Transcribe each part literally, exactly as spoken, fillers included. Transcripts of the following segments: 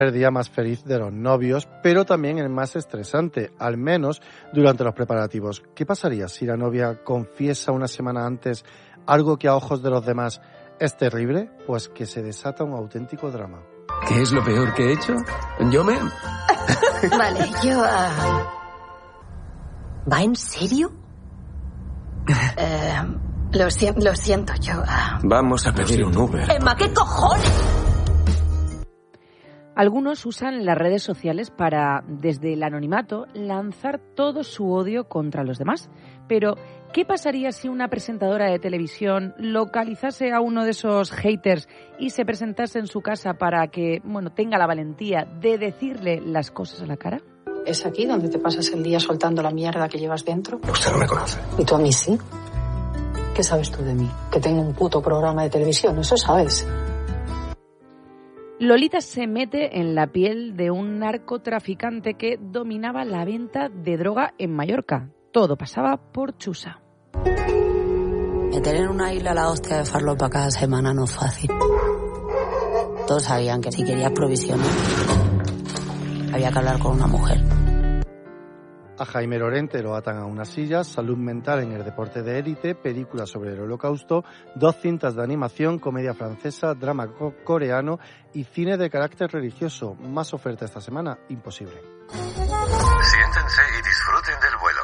el día más feliz de los novios, pero también el más estresante, al menos durante los preparativos. ¿Qué pasaría si la novia confiesa una semana antes algo que a ojos de los demás es terrible? Pues que se desata un auténtico drama. ¿Qué es lo peor que he hecho? Yo me... Vale, yo... Uh... ¿Va en serio? eh, lo, si- lo siento, yo... Uh... Vamos a pedir un Uber. Emma, ¿qué cojones? Algunos usan las redes sociales para, desde el anonimato, lanzar todo su odio contra los demás. Pero, ¿qué pasaría si una presentadora de televisión localizase a uno de esos haters y se presentase en su casa para que, bueno, tenga la valentía de decirle las cosas a la cara? ¿Es aquí donde te pasas el día soltando la mierda que llevas dentro? Usted no me conoce. ¿Y tú a mí sí? ¿Qué sabes tú de mí? Que tengo un puto programa de televisión, eso sabes. Lolita se mete en la piel de un narcotraficante que dominaba la venta de droga en Mallorca. Todo pasaba por Chusa. Meter en una isla la hostia de farlopa cada semana no es fácil. Todos sabían que si querías provisiones había que hablar con una mujer. A Jaime Lorente lo atan a una silla, salud mental en el deporte de élite, película sobre el holocausto, dos cintas de animación, comedia francesa, drama co- coreano y cine de carácter religioso. Más oferta esta semana, imposible. Siéntense y disfruten del vuelo.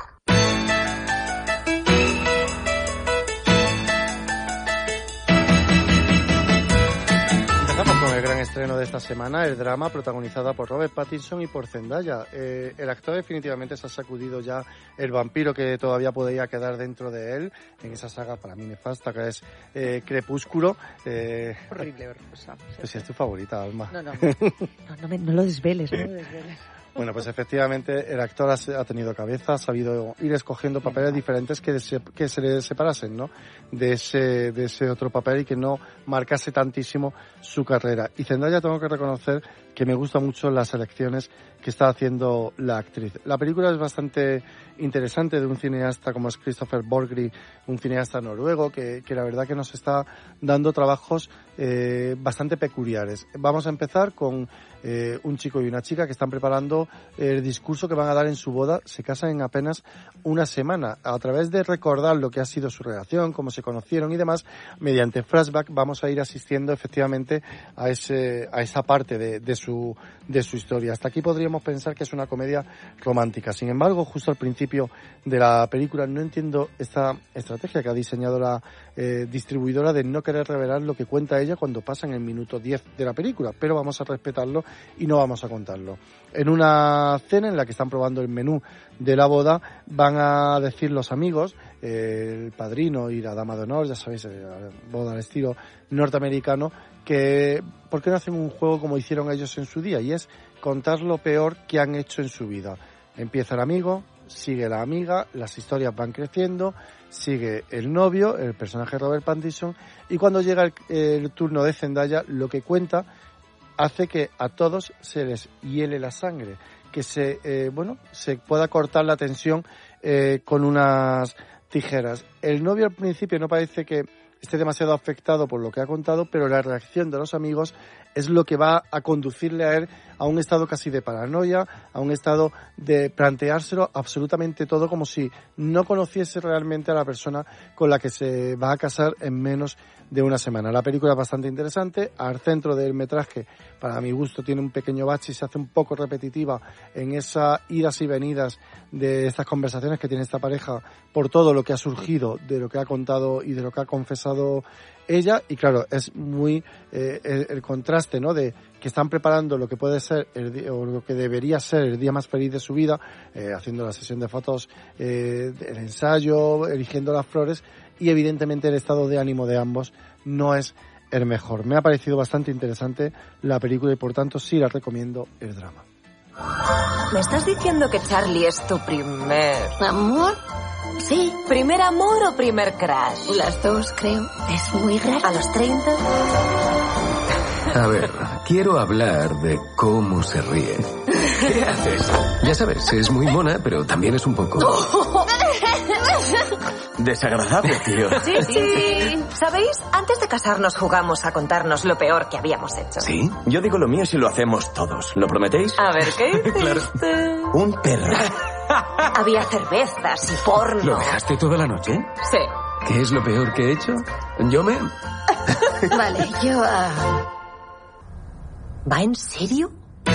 Empezamos con el gran estreno de esta semana, el drama protagonizada por Robert Pattinson y por Zendaya. Eh, el actor definitivamente se ha sacudido ya el vampiro que todavía podía quedar dentro de él, en esa saga para mí nefasta que es eh, Crepúsculo. Eh, Horrible, horrorosa. Pues si es tu favorita, Alma. No, no, no, no, me, no lo desveles, no lo desveles. Bueno, pues efectivamente el actor ha, ha tenido cabeza, ha sabido ir escogiendo papeles diferentes que, se, que se le separasen, ¿no? De ese, de ese otro papel y que no marcase tantísimo su carrera. Y Zendaya, tengo que reconocer que me gustan mucho las elecciones que está haciendo la actriz. La película es bastante interesante, de un cineasta como es Christopher Borgli, un cineasta noruego que, que la verdad que nos está dando trabajos eh, bastante peculiares. Vamos a empezar con eh, un chico y una chica que están preparando el discurso que van a dar en su boda. Se casan en apenas una semana. A través de recordar lo que ha sido su relación, cómo se conocieron y demás, mediante flashback vamos a ir asistiendo efectivamente a ese a esa parte de, de su de su historia. Hasta aquí podríamos pensar que es una comedia romántica. Sin embargo, justo al principio de la película no entiendo esta estrategia que ha diseñado la eh, distribuidora de no querer revelar lo que cuenta ella cuando pasa en el minuto diez de la película, pero vamos a respetarlo y no vamos a contarlo. En una cena en la que están probando el menú de la boda, van a decir los amigos, eh, el padrino y la dama de honor, ya sabéis, eh, boda al estilo norteamericano, que ¿por qué no hacen un juego como hicieron ellos en su día? Y es contar lo peor que han hecho en su vida. Empieza el amigo, sigue la amiga, las historias van creciendo, sigue el novio, el personaje Robert Pattinson, y cuando llega el, el turno de Zendaya, lo que cuenta hace que a todos se les hiele la sangre, que se eh, bueno se pueda cortar la tensión eh, con unas tijeras. El novio al principio no parece que esté demasiado afectado por lo que ha contado, pero la reacción de los amigos es lo que va a conducirle a él a un estado casi de paranoia, a un estado de planteárselo absolutamente todo como si no conociese realmente a la persona con la que se va a casar en menos de una semana. La película es bastante interesante. Al centro del metraje, para mi gusto, tiene un pequeño bache y se hace un poco repetitiva en esas idas y venidas de estas conversaciones que tiene esta pareja por todo lo que ha surgido de lo que ha contado y de lo que ha confesado ella. Y claro, es muy eh, el, el contraste, ¿no?, de que están preparando lo que puede ser el día, o lo que debería ser el día más feliz de su vida, eh, haciendo la sesión de fotos, eh, el ensayo, eligiendo las flores, y evidentemente el estado de ánimo de ambos no es el mejor. Me ha parecido bastante interesante la película y por tanto sí la recomiendo, el drama. ¿Me estás diciendo que Charlie es tu primer... ¿Amor? Sí. ¿Primer amor o primer crush? Las dos, creo. Es muy raro. ¿A los treinta? A ver, quiero hablar de cómo se ríe. ¿Qué haces? Ya sabes, es muy mona, pero también es un poco... Desagradable, tío. Sí, sí. ¿Sabéis? Antes de casarnos jugamos a contarnos lo peor que habíamos hecho. ¿Sí? Yo digo lo mío si lo hacemos todos. ¿Lo prometéis? A ver, ¿qué hiciste? Claro. Un perro. Había cervezas y porno. ¿Lo dejaste toda la noche? Sí. ¿Qué es lo peor que he hecho? Yo me... Vale, yo... Uh... ¿Va en serio?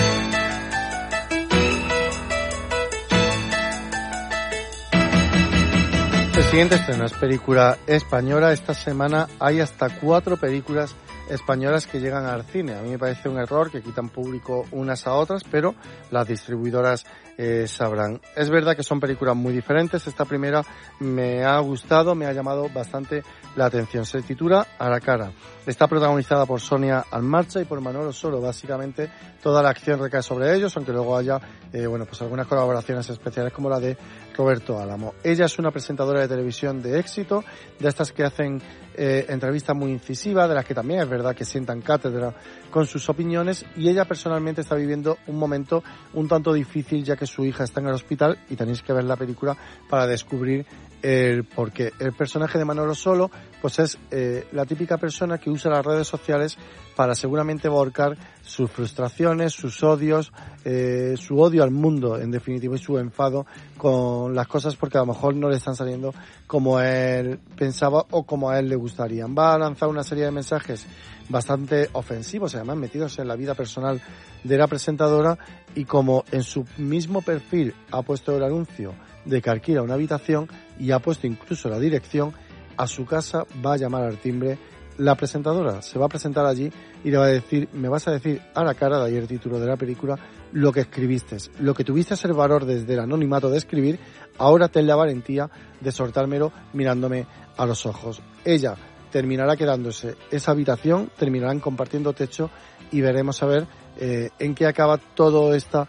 El siguiente estreno es película española. Esta semana hay hasta cuatro películas españolas que llegan al cine. A mí me parece un error que quitan público unas a otras, pero las distribuidoras eh, sabrán. Es verdad que son películas muy diferentes. Esta primera me ha gustado, me ha llamado bastante la atención. Se titula A la cara. Está protagonizada por Sonia Almarcha y por Manolo Solo. Básicamente toda la acción recae sobre ellos, aunque luego haya eh, bueno, pues algunas colaboraciones especiales como la de Roberto Álamo. Ella es una presentadora de televisión de éxito, de estas que hacen eh, entrevistas muy incisivas, de las que también es verdad que sientan cátedra con sus opiniones, y ella personalmente está viviendo un momento un tanto difícil, ya que su hija está en el hospital, y tenéis que ver la película para descubrir el porqué. El personaje de Manolo Solo pues es eh, la típica persona que usa las redes sociales para seguramente volcar sus frustraciones, sus odios, eh, su odio al mundo, en definitiva, y su enfado con las cosas porque a lo mejor no le están saliendo como él pensaba o como a él le gustarían. Va a lanzar una serie de mensajes bastante ofensivos, además metidos en la vida personal de la presentadora, y como en su mismo perfil ha puesto el anuncio de que alquila una habitación y ha puesto incluso la dirección, a su casa va a llamar al timbre la presentadora. Se va a presentar allí y le va a decir: me vas a decir a la cara, de ahí el título de la película, lo que escribiste, lo que tuviste el valor desde el anonimato de escribir, ahora ten la valentía de soltármelo mirándome a los ojos. Ella terminará quedándose esa habitación, terminarán compartiendo techo, y veremos a ver eh, en qué acaba todo esta,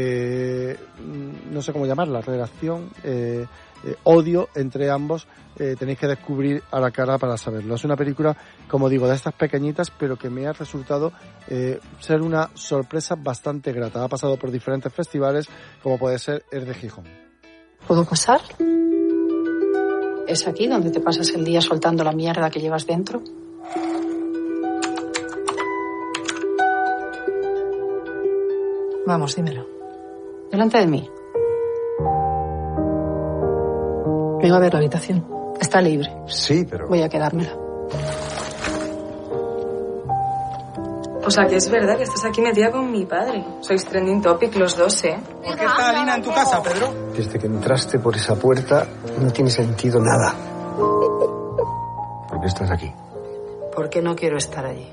eh, no sé cómo llamarla, relación, eh, eh, odio entre ambos. Eh, tenéis que descubrir a la cara para saberlo. Es una película, como digo, de estas pequeñitas, pero que me ha resultado eh, ser una sorpresa bastante grata. Ha pasado por diferentes festivales, como puede ser el de Gijón. ¿Puedo pasar? ¿Es aquí donde te pasas el día soltando la mierda que llevas dentro? Vamos, dímelo. Delante de mí. Vengo a ver la habitación. Está libre. Sí, pero... Voy a quedármela. O sea, que es verdad que estás aquí metida con mi padre. Sois trending topic los dos, ¿eh? ¿Por qué está Alina en tu casa, Pedro? Desde que entraste por esa puerta no tiene sentido nada. ¿Por qué estás aquí? Porque no quiero estar allí.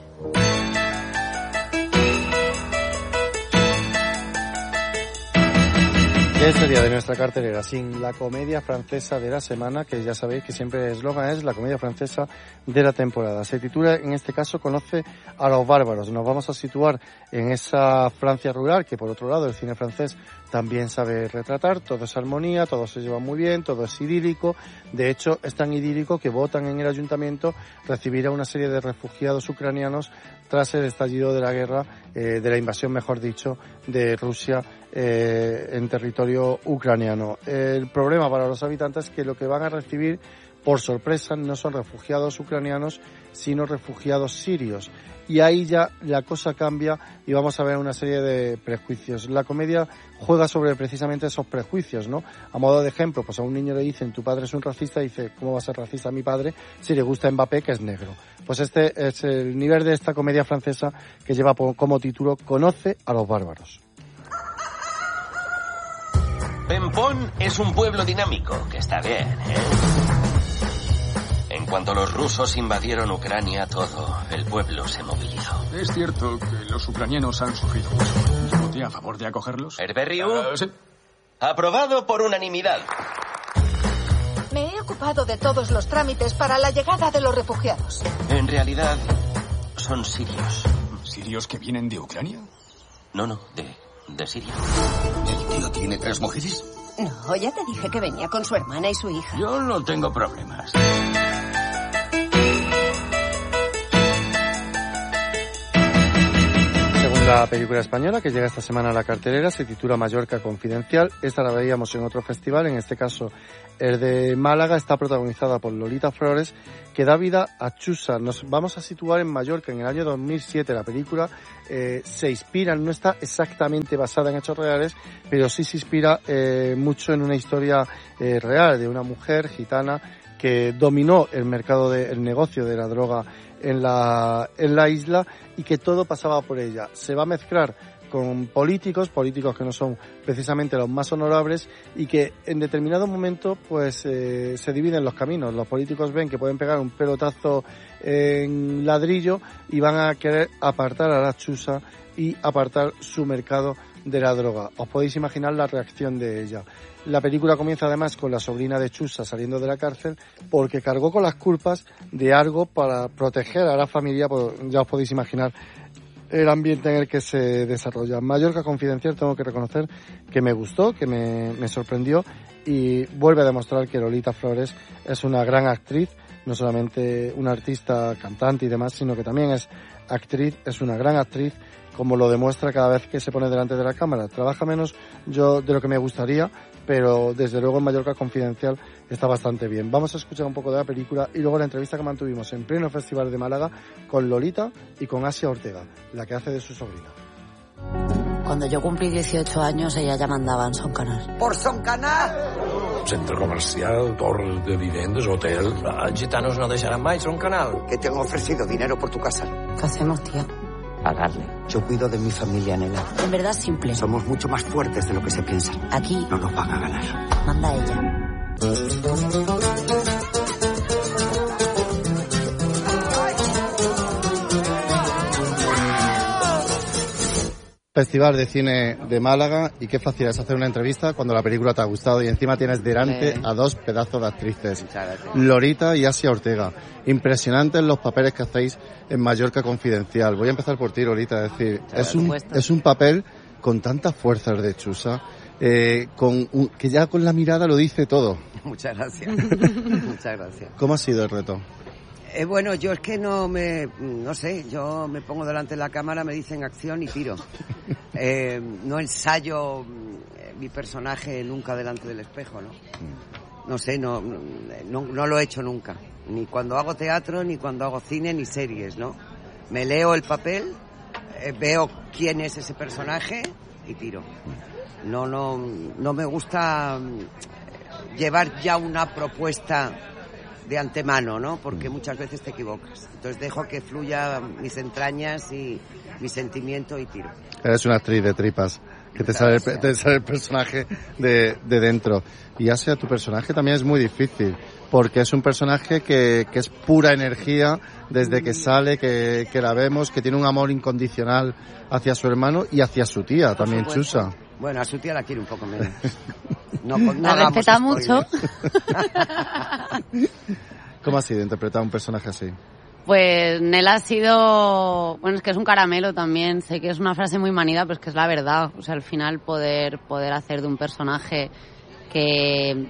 ¿Qué sería de nuestra cartelera sin la comedia francesa de la semana? Que ya sabéis que siempre el eslogan es la comedia francesa de la temporada. Se titula, en este caso, Conoce a los bárbaros. Nos vamos a situar en esa Francia rural que, por otro lado, el cine francés también sabe retratar. Todo es armonía, todo se lleva muy bien, todo es idílico. De hecho, es tan idílico que votan en el ayuntamiento recibir a una serie de refugiados ucranianos tras el estallido de la guerra, eh, de la invasión, mejor dicho, de Rusia eh, en territorio ucraniano. El problema para los habitantes es que lo que van a recibir, por sorpresa, no son refugiados ucranianos, sino refugiados sirios. Y ahí ya la cosa cambia y vamos a ver una serie de prejuicios. La comedia juega sobre precisamente esos prejuicios, ¿no? A modo de ejemplo, pues a un niño le dicen, tu padre es un racista, y dice, ¿cómo va a ser racista mi padre si le gusta Mbappé, que es negro? Pues este es el nivel de esta comedia francesa que lleva como título Conoce a los bárbaros. Pempón es un pueblo dinámico, que está bien, ¿eh? En cuanto los rusos invadieron Ucrania, todo el pueblo se movilizó. Es cierto que los ucranianos han sufrido mucho. ¿Voté a favor de acogerlos? Herberriu, uh, sí. Aprobado por unanimidad. Me he ocupado de todos los trámites para la llegada de los refugiados. En realidad, son sirios. ¿Sirios que vienen de Ucrania? No, no, de, de Siria. ¿El tío tiene tres mujeres? No, ya te dije que venía con su hermana y su hija. Yo no tengo problemas. La película española que llega esta semana a la cartelera se titula Mallorca Confidencial. Esta la veíamos en otro festival, en este caso el de Málaga. Está protagonizada por Lolita Flores, que da vida a Chusa. Nos vamos a situar en Mallorca en el año dos mil siete. La película eh, se inspira, no está exactamente basada en hechos reales, pero sí se inspira eh, mucho en una historia eh, real de una mujer gitana que dominó el mercado del negocio de la droga en la, en la isla, y que todo pasaba por ella. Se va a mezclar con políticos, políticos que no son precisamente los más honorables, y que en determinado momento pues eh, se dividen los caminos. Los políticos ven que pueden pegar un pelotazo en ladrillo y van a querer apartar a la Chusa y apartar su mercado de la droga. Os podéis imaginar la reacción de ella. La película comienza además con la sobrina de Chusa saliendo de la cárcel porque cargó con las culpas de algo para proteger a la familia. Pues ya os podéis imaginar el ambiente en el que se desarrolla. Mallorca Confidencial, tengo que reconocer que me gustó, que me, me sorprendió, y vuelve a demostrar que Lolita Flores es una gran actriz, no solamente una artista, cantante y demás, sino que también es actriz, es una gran actriz, como lo demuestra cada vez que se pone delante de la cámara. Trabaja menos yo de lo que me gustaría, pero desde luego en Mallorca Confidencial está bastante bien. Vamos a escuchar un poco de la película y luego la entrevista que mantuvimos en pleno Festival de Málaga con Lolita y con Asia Ortega, la que hace de su sobrina. Cuando yo cumplí dieciocho años, ella ya mandaba en Son Canal. ¿Por Son Canal? Centre comercial, torres de viviendas, hotel... Els gitanos no deixaran mai Son Canal. Que te han ofrecido dinero por tu casa. ¿Qué hacemos, tía? Pagarle. Yo cuido de mi familia, nena. En verdad, simple. Somos mucho más fuertes de lo que se piensa. Aquí no nos van a ganar. Manda ella. Festival de Cine de Málaga, y qué fácil es hacer una entrevista cuando la película te ha gustado y encima tienes delante a dos pedazos de actrices, Lolita y Asia Ortega. Impresionantes los papeles que hacéis en Mallorca Confidencial. Voy a empezar por ti, Lolita, es decir, es un, es un papel con tantas fuerzas de Chusa, eh, con un, que ya con la mirada lo dice todo. Muchas gracias. Muchas gracias. ¿Cómo ha sido el reto? Eh, bueno, yo es que no me, no sé, yo me pongo delante de la cámara, me dicen acción y tiro. Eh, no ensayo eh, mi personaje nunca delante del espejo, ¿no? No sé, no, no, no lo he hecho nunca. Ni cuando hago teatro, ni cuando hago cine, ni series, ¿no? Me leo el papel, eh, veo quién es ese personaje y tiro. No, no, no me gusta llevar ya una propuesta de antemano, ¿no? Porque muchas veces te equivocas. Entonces dejo que fluya mis entrañas y mi sentimiento y tiro. Eres una actriz de tripas, que te sale, el, te sale el personaje de, de dentro. Y Asia, tu personaje también es muy difícil, porque es un personaje que, que es pura energía desde que sale, que, que la vemos, que tiene un amor incondicional hacia su hermano y hacia su tía, también Chusa. Bueno, a su tía la quiere un poco menos. No, no la respeta mucho. ¿Cómo ha sido interpretar un personaje así? Pues Nel ha sido... Bueno, es que es un caramelo también. Sé que es una frase muy manida, pero es que es la verdad. O sea, al final poder, poder hacer de un personaje que...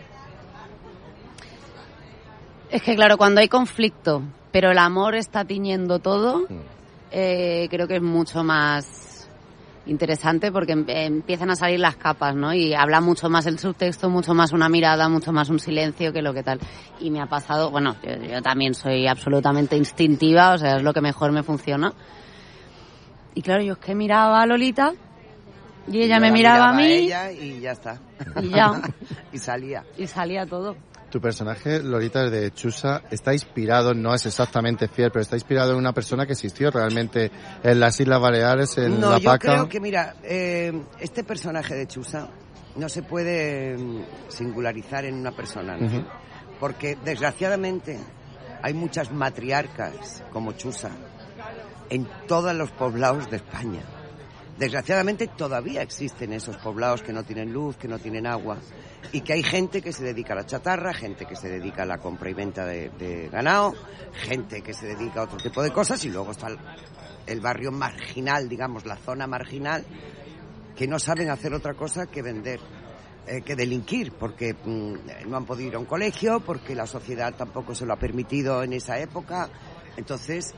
Es que claro, cuando hay conflicto, pero el amor está tiñendo todo, eh, creo que es mucho más interesante, porque empiezan a salir las capas, ¿no? Y habla mucho más el subtexto, mucho más una mirada, mucho más un silencio que lo que tal. Y me ha pasado, bueno, yo, yo también soy absolutamente instintiva, o sea, es lo que mejor me funciona. Y claro, yo es que miraba a Lolita y ella me miraba, miraba a mí. A ella y ya está. Y ya. Y salía. Y salía todo. Tu personaje, Lolita, de Chusa, está inspirado, no es exactamente fiel, pero está inspirado en una persona que existió realmente en las Islas Baleares, en no, La yo Paca. creo que, mira, eh, este personaje de Chusa no se puede singularizar en una persona, ¿no? Uh-huh. Porque, desgraciadamente, hay muchas matriarcas como Chusa en todos los poblados de España. Desgraciadamente todavía existen esos poblados que no tienen luz, que no tienen agua, y que hay gente que se dedica a la chatarra, gente que se dedica a la compra y venta de, de ganado, gente que se dedica a otro tipo de cosas, y luego está el, el barrio marginal, digamos, la zona marginal, que no saben hacer otra cosa que vender, eh, que delinquir, porque mmm, no han podido ir a un colegio, porque la sociedad tampoco se lo ha permitido en esa época. Entonces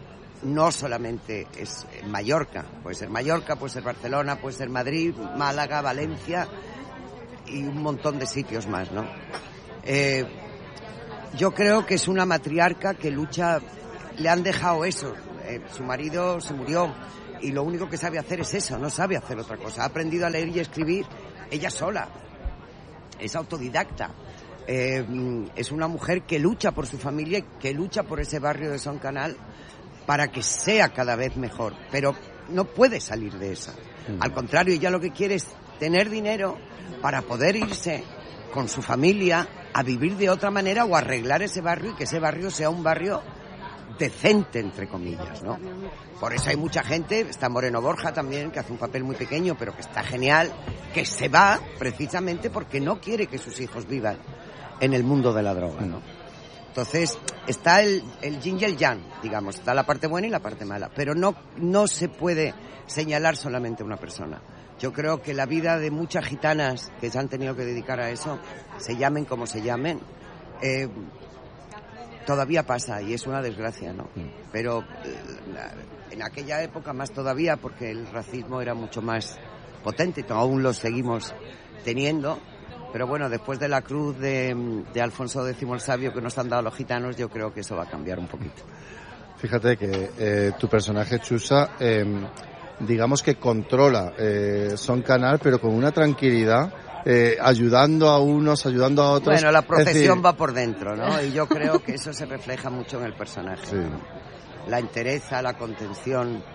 no solamente es Mallorca, puede ser Mallorca, puede ser Barcelona, puede ser Madrid, Málaga, Valencia y un montón de sitios más, ¿no? Eh, yo creo que es una matriarca que lucha, le han dejado eso, eh, su marido se murió y lo único que sabe hacer es eso, no sabe hacer otra cosa, ha aprendido a leer y escribir ella sola, es autodidacta. Eh, es una mujer que lucha por su familia y que lucha por ese barrio de Son Canal para que sea cada vez mejor, pero no puede salir de esa. Mm. Al contrario, ella lo que quiere es tener dinero para poder irse con su familia a vivir de otra manera o arreglar ese barrio y que ese barrio sea un barrio decente, entre comillas, ¿no? Por eso hay mucha gente, está Moreno Borja también, que hace un papel muy pequeño, pero que está genial, que se va precisamente porque no quiere que sus hijos vivan en el mundo de la droga, ¿no? Entonces, está el, el yin y el yang, digamos, está la parte buena y la parte mala, pero no, no se puede señalar solamente a una persona. Yo creo que la vida de muchas gitanas que se han tenido que dedicar a eso, se llamen como se llamen, eh, todavía pasa y es una desgracia, ¿no? Pero eh, en aquella época más todavía, porque el racismo era mucho más potente, aún lo seguimos teniendo. Pero bueno, después de la cruz de, de Alfonso X el Sabio que nos han dado los gitanos, yo creo que eso va a cambiar un poquito. Fíjate que eh, tu personaje Chusa, eh, digamos que controla eh, Son Canal, pero con una tranquilidad, eh, ayudando a unos, ayudando a otros. Bueno, la procesión decir... va por dentro, ¿no? Y yo creo que eso se refleja mucho en el personaje. Sí. ¿No? La entereza, la contención,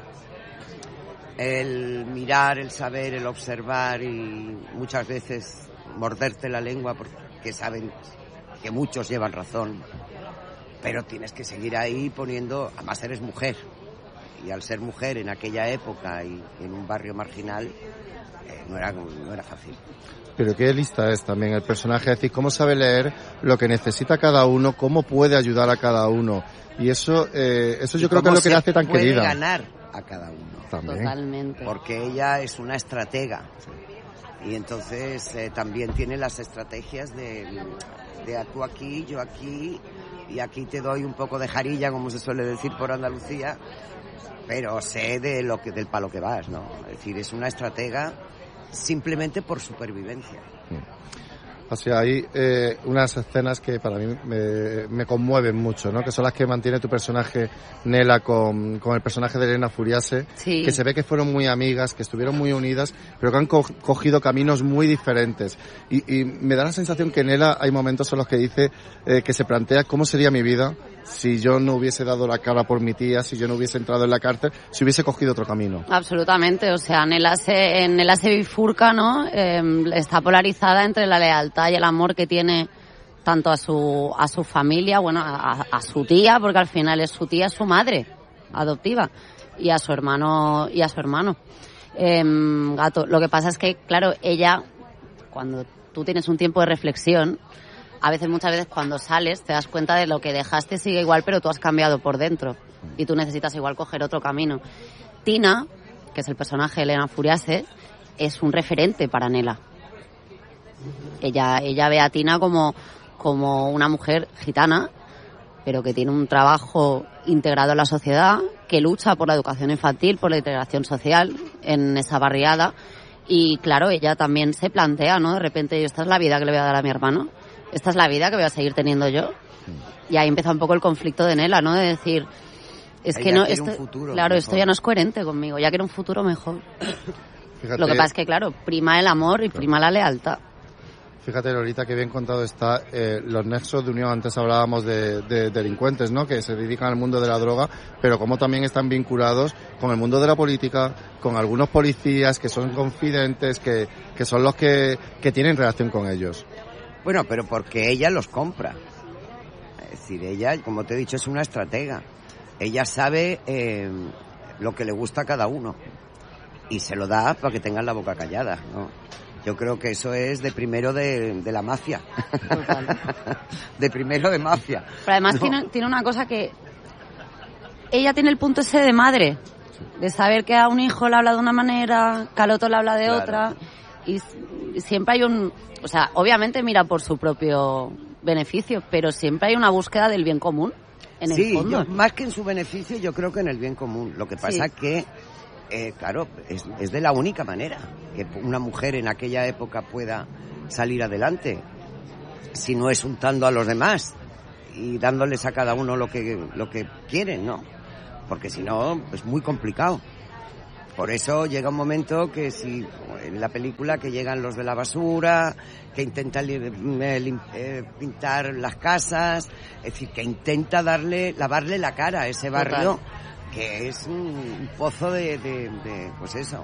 el mirar, el saber, el observar y muchas veces morderte la lengua porque saben que muchos llevan razón, pero tienes que seguir ahí poniendo, además eres mujer y al ser mujer en aquella época y en un barrio marginal eh, no era no era fácil. Pero qué lista es también el personaje, es decir, cómo sabe leer lo que necesita cada uno, cómo puede ayudar a cada uno, y eso eh, eso yo creo que es lo que le hace tan querida. Puede ganar a cada uno. También. Totalmente. Porque ella es una estratega. Y entonces eh, también tiene las estrategias de, de tú aquí, yo aquí, y aquí te doy un poco de jarilla, como se suele decir por Andalucía, pero sé de lo que del palo que vas, ¿no? Es decir, es una estratega simplemente por supervivencia. O sea, hay eh, unas escenas que para mí me, me conmueven mucho, ¿no? Que son las que mantiene tu personaje Nela con, con el personaje de Elena Furiase, sí. Que se ve que fueron muy amigas, que estuvieron muy unidas, pero que han co- cogido caminos muy diferentes. Y, y me da la sensación que Nela hay momentos en los que dice eh, que se plantea cómo sería mi vida si yo no hubiese dado la cara por mi tía, si yo no hubiese entrado en la cárcel, si hubiese cogido otro camino. Absolutamente, o sea, Nela se, Nela se bifurca, ¿no? Eh, está polarizada entre la lealtad y el amor que tiene tanto a su a su familia, bueno, a, a su tía, porque al final es su tía, es su madre adoptiva, y a su hermano y a su hermano. Eh, gato, lo que pasa es que, claro, ella, cuando tú tienes un tiempo de reflexión, a veces, muchas veces, cuando sales, te das cuenta de lo que dejaste sigue igual, pero tú has cambiado por dentro. Y tú necesitas igual coger otro camino. Tina, que es el personaje de Elena Furiase, es un referente para Nela. Ella, ella ve a Tina como, como una mujer gitana, pero que tiene un trabajo integrado en la sociedad, que lucha por la educación infantil, por la integración social en esa barriada. Y claro, ella también se plantea, ¿no? De repente, esta es la vida que le voy a dar a mi hermano. Esta es la vida que voy a seguir teniendo yo. Y ahí empieza un poco el conflicto de Nela, ¿no? De decir, es ella que no, esto, futuro claro, mejor. Esto ya no es coherente conmigo, ya quiero un futuro mejor. Fíjate, lo que pasa es que, claro, prima el amor y prima la lealtad. Fíjate, Lolita, que bien contado está eh, los nexos de unión. Antes hablábamos de, de delincuentes, ¿no? Que se dedican al mundo de la droga, pero como también están vinculados con el mundo de la política, con algunos policías que son confidentes, que, que son los que, que tienen relación con ellos. Bueno, pero porque ella los compra. Es decir, ella, como te he dicho, es una estratega. Ella sabe eh, lo que le gusta a cada uno y se lo da para que tengan la boca callada, ¿no? Yo creo que eso es de primero de, de la mafia. De primero de mafia. Pero además no. tiene, tiene una cosa que... Ella tiene el punto ese de madre. De saber que a un hijo le habla de una manera, que al otro le habla de claro. otra. Y siempre hay un... O sea, obviamente mira por su propio beneficio, pero siempre hay una búsqueda del bien común. en sí, el fondo. Yo, más que en su beneficio, yo creo que en el bien común. Lo que pasa sí. que, eh, claro, es, es de la única manera que una mujer en aquella época pueda salir adelante, si no es untando a los demás y dándoles a cada uno lo que, lo que quieren, ¿no? Porque si no, es muy complicado. Por eso llega un momento que si en la película que llegan los de la basura, que intentan eh, pintar las casas, es decir, que intenta darle, lavarle la cara a ese barrio, total, que es un pozo de, de, de pues eso,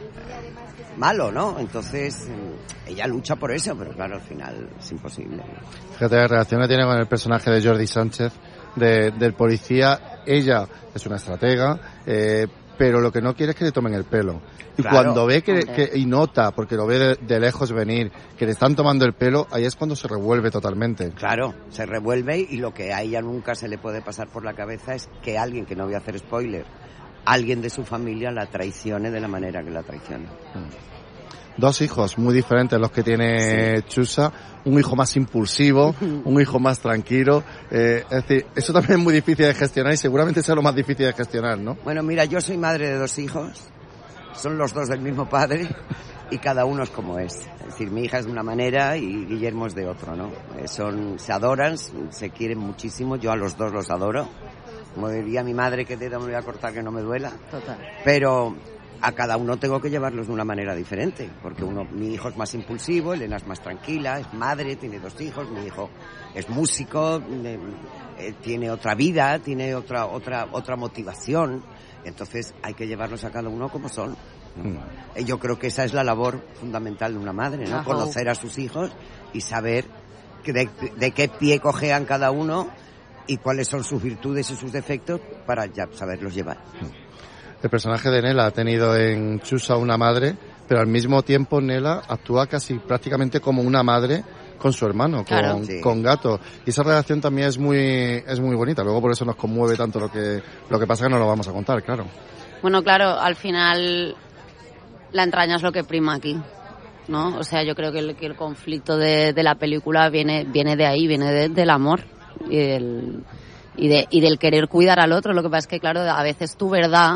malo, ¿no? Entonces ella lucha por eso, pero claro, al final es imposible. Fíjate la relación que tiene con el personaje de Jordi Sánchez, de, del policía. Ella es una estratega, eh, pero lo que no quiere es que le tomen el pelo. Y claro, cuando ve que, que y nota, porque lo ve de, de lejos venir, que le están tomando el pelo, ahí es cuando se revuelve totalmente. Claro, se revuelve, y lo que a ella nunca se le puede pasar por la cabeza es que alguien, que no voy a hacer spoiler, alguien de su familia la traicione de la manera que la traiciona. Mm. Dos hijos muy diferentes los que tiene sí. Chusa, un hijo más impulsivo, un hijo más tranquilo, eh, es decir, eso también es muy difícil de gestionar y seguramente sea lo más difícil de gestionar, ¿no? Bueno, mira, yo soy madre de dos hijos, son los dos del mismo padre y cada uno es como es. Es decir, mi hija es de una manera y Guillermo es de otro, ¿no? Eh, son, se adoran, se quieren muchísimo, yo a los dos los adoro. Como diría mi madre, que dedo me voy a cortar que no me duela. Total. Pero a cada uno tengo que llevarlos de una manera diferente, porque uno, mi hijo es más impulsivo, Elena es más tranquila, es madre, tiene dos hijos, mi hijo es músico, eh, eh, tiene otra vida, tiene otra otra otra motivación, entonces hay que llevarlos a cada uno como son. Mm. Y yo creo que esa es la labor fundamental de una madre, ¿no? Ajá. Conocer a sus hijos y saber que de, de qué pie cojean cada uno y cuáles son sus virtudes y sus defectos para ya saberlos llevar. Mm. El personaje de Nela ha tenido en Chusa una madre, pero al mismo tiempo Nela actúa casi prácticamente como una madre con su hermano, claro, con, sí. con Gato. Y esa relación también es muy es muy bonita. Luego por eso nos conmueve tanto lo que lo que pasa, que no lo vamos a contar, claro. Bueno, claro, al final la entraña es lo que prima aquí, ¿no? O sea, yo creo que el, que el conflicto de, de la película viene viene de ahí, viene de, del amor y del, y, de, y del querer cuidar al otro. Lo que pasa es que, claro, a veces tu verdad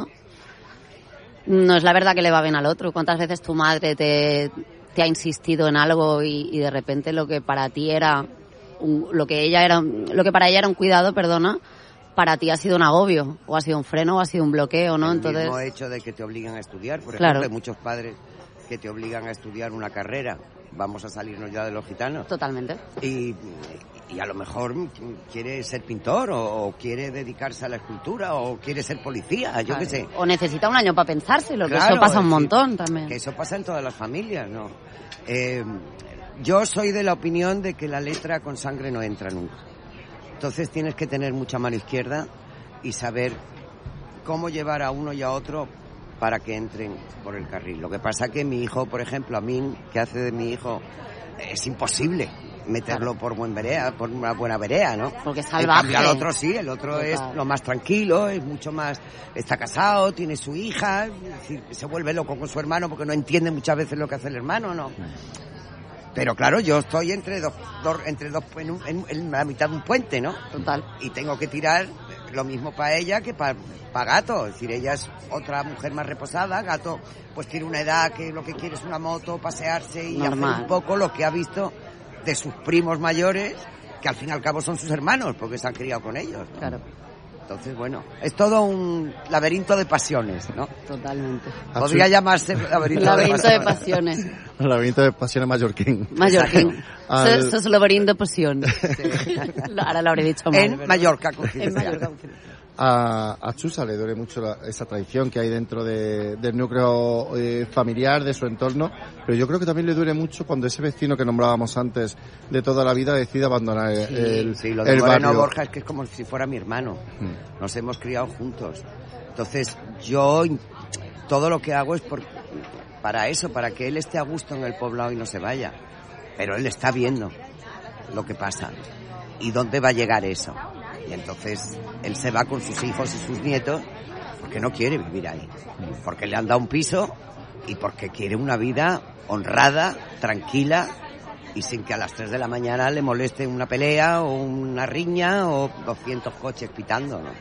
no es la verdad que le va bien al otro. ¿Cuántas veces tu madre te, te ha insistido en algo y, y de repente lo que para ti era un, lo que ella era lo que para ella era un cuidado, perdona, para ti ha sido un agobio, o ha sido un freno, o ha sido un bloqueo, ¿no? El Entonces, mismo hecho de que te obligan a estudiar, por claro. ejemplo, hay muchos padres que te obligan a estudiar una carrera. Vamos a salirnos ya de los gitanos. Totalmente. Y, y a lo mejor quiere ser pintor, o, o quiere dedicarse a la escultura, o quiere ser policía, yo claro. qué sé. O necesita un año para pensárselo, claro, que eso pasa un decir, montón también. Que eso pasa en todas las familias, ¿no? Eh, yo soy de la opinión de que la letra con sangre no entra nunca. Entonces tienes que tener mucha mano izquierda y saber cómo llevar a uno y a otro para que entren por el carril. Lo que pasa que mi hijo, por ejemplo, a mí, que hace de mi hijo, es imposible meterlo claro. por buen verea, por una buena verea, ¿no? Porque es salvaje. En cambio, al otro sí, el otro Total. es lo más tranquilo, es mucho más, está casado, tiene su hija, es decir, se vuelve loco con su hermano porque no entiende muchas veces lo que hace el hermano, ¿no? Pero claro, yo estoy entre dos, dos entre dos en, un, en, en la mitad de un puente, ¿no? Total. Y tengo que tirar lo mismo para ella que para pa Gato. Es decir, ella es otra mujer más reposada. Gato pues tiene una edad que lo que quiere es una moto, pasearse y Normal. hacer un poco lo que ha visto de sus primos mayores, que al fin y al cabo son sus hermanos, porque se han criado con ellos, ¿no? Claro. Entonces, bueno, es todo un laberinto de pasiones, ¿no? Totalmente. Podría llamarse laberinto, laberinto de pasiones. De pasiones. Laberinto de pasiones mallorquín. Mallorquín. Al... Eso es laberinto de pasiones. Sí. Ahora lo habré dicho mal. En ¿verdad? Mallorca. En Mallorca. A, a Chusa le duele mucho la, esa traición que hay dentro de, del núcleo eh, familiar, de su entorno, pero yo creo que también le duele mucho cuando ese vecino que nombrábamos antes de toda la vida decide abandonar sí, el, sí, lo de el Moreno barrio. Borja es que es como si fuera mi hermano. Hmm. Nos hemos criado juntos. Entonces yo todo lo que hago es por, para eso, para que él esté a gusto en el poblado y no se vaya. Pero él está viendo lo que pasa y dónde va a llegar eso. Y entonces él se va con sus hijos y sus nietos porque no quiere vivir ahí. Porque le han dado un piso y porque quiere una vida honrada, tranquila y sin que a las tres de la mañana le moleste una pelea o una riña o doscientos coches pitando, ¿no?